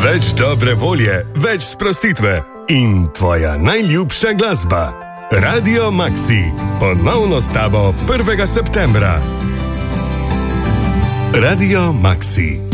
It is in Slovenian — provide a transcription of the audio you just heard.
Več dobre volje, več sprostitve in tvoja najljubša glasba. Radio Maxi, ponovno s tabo 1. septembra. Radio Maxi.